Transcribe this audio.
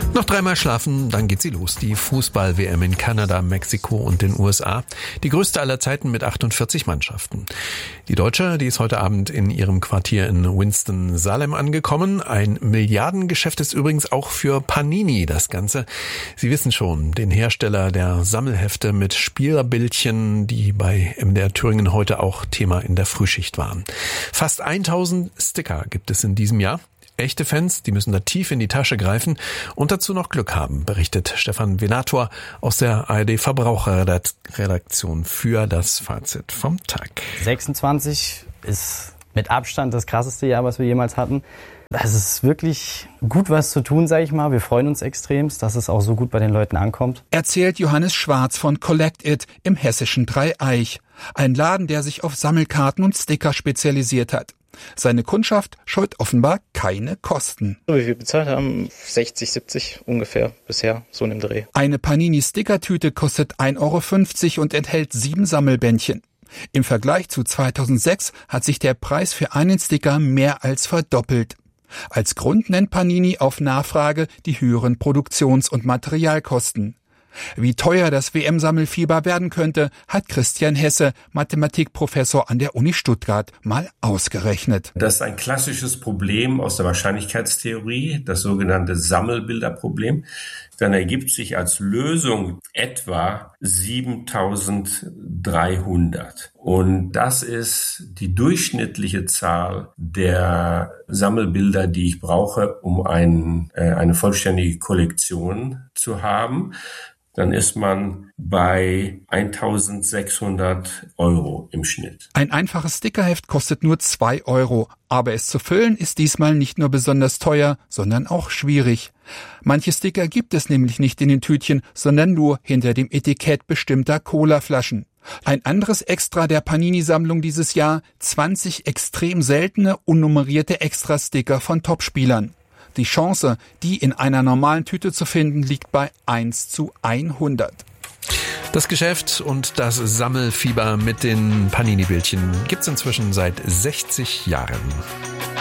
Noch dreimal schlafen, dann geht sie los. Die Fußball-WM in Kanada, Mexiko und den USA. Die größte aller Zeiten mit 48 Mannschaften. Die Deutsche, die ist heute Abend in ihrem Quartier in Winston-Salem angekommen. Ein Milliardengeschäft ist übrigens auch für Panini das Ganze. Sie wissen schon, den Hersteller der Sammelhefte mit Spielerbildchen, die bei MDR Thüringen heute auch Thema in der Frühschicht waren. Fast 1000 Sticker gibt es in diesem Jahr. Echte Fans, die müssen da tief in die Tasche greifen und dazu noch Glück haben, berichtet Stefan Venator aus der ARD Verbraucherredaktion für das Fazit vom Tag. 26 ist mit Abstand das krasseste Jahr, was wir jemals hatten. Es ist wirklich gut was zu tun, sage ich mal. Wir freuen uns extremst, dass es auch so gut bei den Leuten ankommt. Erzählt Johannes Schwarz von Collect It im hessischen Dreieich. Ein Laden, der sich auf Sammelkarten und Sticker spezialisiert hat. Seine Kundschaft scheut offenbar keine Kosten. Wie wir bezahlt haben, 60, 70 ungefähr bisher, so in dem Dreh. Eine Panini-Sticker-Tüte kostet 1,50 € und enthält 7 Sammelbändchen. Im Vergleich zu 2006 hat sich der Preis für einen Sticker mehr als verdoppelt. Als Grund nennt Panini auf Nachfrage die höheren Produktions- und Materialkosten. Wie teuer das WM-Sammelfieber werden könnte, hat Christian Hesse, Mathematikprofessor an der Uni Stuttgart, mal ausgerechnet. Das ist ein klassisches Problem aus der Wahrscheinlichkeitstheorie, das sogenannte Sammelbilderproblem. Dann ergibt sich als Lösung etwa 7300. Und das ist die durchschnittliche Zahl der Sammelbilder, die ich brauche, um eine vollständige Kollektion zu haben. Dann ist man bei 1.600 € im Schnitt. Ein einfaches Stickerheft kostet nur 2 €, aber es zu füllen ist diesmal nicht nur besonders teuer, sondern auch schwierig. Manche Sticker gibt es nämlich nicht in den Tütchen, sondern nur hinter dem Etikett bestimmter Colaflaschen. Ein anderes Extra der Panini-Sammlung dieses Jahr: 20 extrem seltene, unnummerierte Extra-Sticker von Topspielern. Die Chance, die in einer normalen Tüte zu finden, liegt bei 1:100. Das Geschäft und das Sammelfieber mit den Panini-Bildchen gibt's inzwischen seit 60 Jahren.